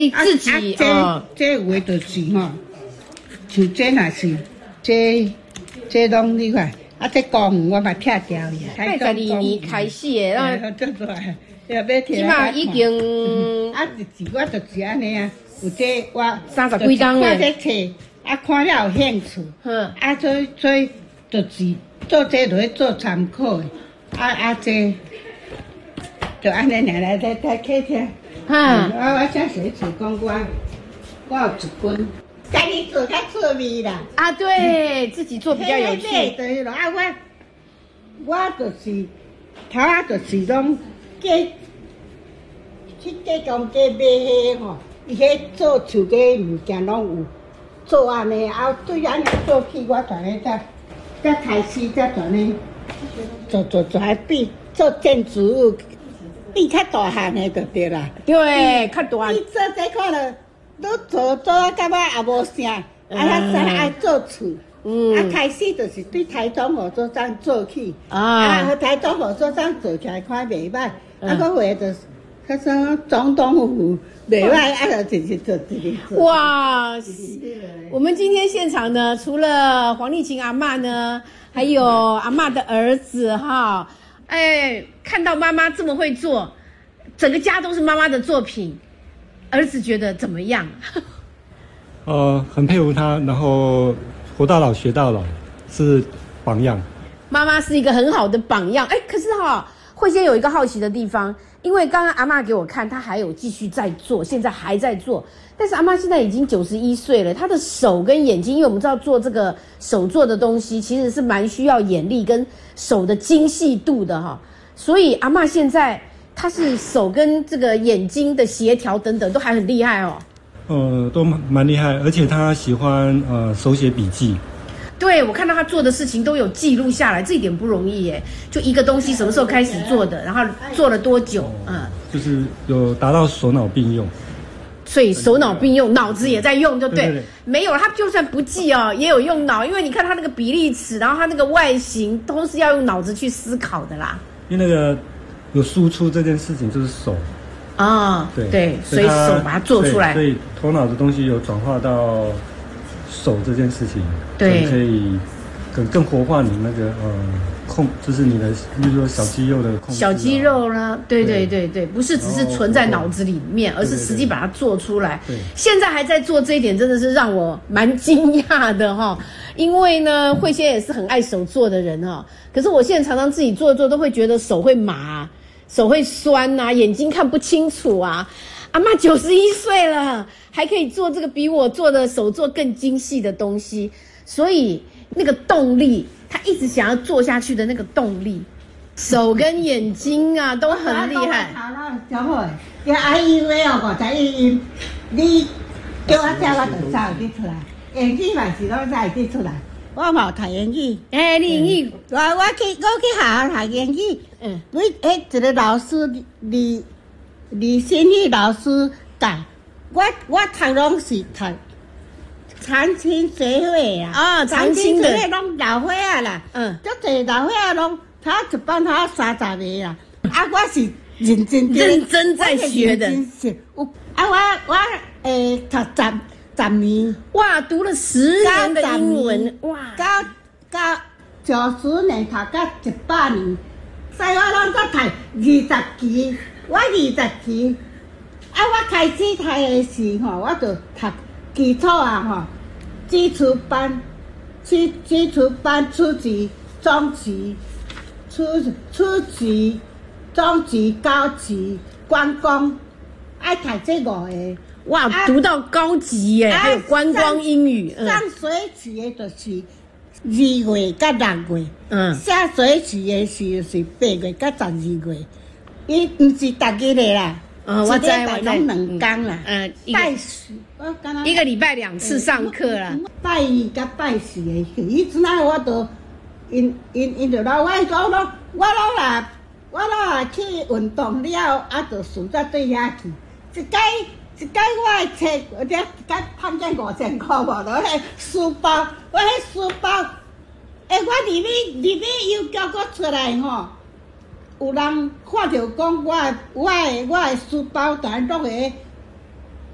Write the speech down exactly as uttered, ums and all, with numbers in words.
你自己啊，这这有诶就是吼，像这若是这这拢你看，啊这公园我嘛拆掉呀。 八十二年开始诶， 那做做啊，要要起码已经啊，就是我就是安尼啊，有这我三十几工我在找，啊看了有兴趣， 嗯， 啊所以所以就是做这落去做参考诶，啊啊这。就安尼来来来来客厅， 哈， 我我才随时讲我，我有一本，家己做较趣味啦。 啊，对自己做比较有趣。 对咯，啊我我就是头仔就是拢加去加工加买迄吼，伊迄做手工物件拢有做安尼，啊对安尼做起我全咧才才开始才全咧做做做还比做建筑物。变较大汉的就对啦， 对，较大。 你做这看了，都做做啊，感觉也无啥，啊，咱再爱做厝，嗯，啊，开始就是对台中合作站做起，啊，啊，和台中合作站做起来看袂歹，啊，个话就是，他说总统府袂歹，啊，就就是做这个。 哇，我们今天现场呢，除了黄丽琴阿嬷呢，还有阿嬷的儿子哈。哎，看到妈妈这么会做，整个家都是妈妈的作品，儿子觉得怎么样？ 呃，很佩服他，然后活到老学到老，是榜样。 妈妈是一个很好的榜样。哎，可是哈、哦，慧仙有一个好奇的地方，因为刚刚阿嬷给我看，她还有继续在做，现在还在做。但是阿嬷现在已经九十一岁了，她的手跟眼睛，因为我们知道做这个手做的东西，其实是蛮需要眼力跟手的精细度的哈。所以阿嬷现在她是手跟这个眼睛的协调等等都还很厉害哦。 呃，都蛮厉害，而且她喜欢呃手写笔记。 对，我看到她做的事情都有记录下来，这一点不容易耶。就一个东西什么时候开始做的，然后做了多久，嗯， 就是有达到手脑并用。 所以手脑并用，脑子也在用，就 对, 对, 对, 对。 没有他就算不记哦，也有用脑，因为你看他那个比例尺，然后他那个外形都是要用脑子去思考的啦。 因为那个有输出这件事情就是手啊、哦，对对，所以手把它做出来， 所以头脑的东西有转化到手这件事情， 对， 可以更更活化你那个呃控，就是你的，比如说小肌肉的控制、啊， 小肌肉啦，对对对对，不是只是存在脑子里面，而是实际把它做出来。 对， 现在还在做这一点，真的是让我蛮惊讶的哈。因为呢，慧仙也是很爱手做的人哈，可是我现在常常自己做做都会觉得手会麻，手会酸啊，眼睛看不清楚啊。阿嬷九十一岁了，还可以做这个比我做的手做更精细的东西，所以那个动力，他一直想要做下去的那个动力，手跟眼睛啊都很厉害。 小伙，叫阿姨话哦，五十一音，你叫我这我就早有得出来，英语嘛是拢早有得出来。我嘛有读英语， 哎，你英语， 我我去我去学校读英语，嗯，你迄一个老师李李新宇老师教，我我读拢是读长青学会啊， 啊，长青的拢老伙仔啦， 嗯， 足侪老伙仔拢读一班读三十个啦，啊，我是认真认真在学的， 有啊，我我诶读十十年， 哇，读了十年的英文，哇， 到到九十年读到一百年，所以我拢搁读二十期，我二十期，啊，我开始读的时吼，我就读基础啊吼，基础班、基基础班、初级、中级、初初级、中级、高级、观光，爱读这五个。 哇，啊、读到高级耶，啊、还有观光英语。 上学期的就是二月到六月，嗯，下学期的是是八月到十二月，伊唔是逐日的啦， 嗯，我知我知， 拢两天啦， 嗯， 拜四， 一个礼拜两次上课啦， 拜二甲拜四的去，以前啊我都因因因着老我讲拢，我拢啦，我拢啦去运动了，啊，就顺则对遐去，一届。一届我的册，我这一届赚这五千块无？落迄书包，我迄书包，诶，我入去入去邮局搁出来吼，有人看着讲我的我的我的书包，但落个